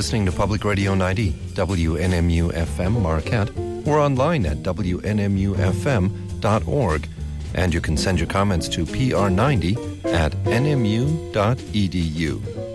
listening to Public Radio 90, WNMU-FM Marquette, or online at WNMUFM.org. And you can send your comments to pr90@nmu.edu.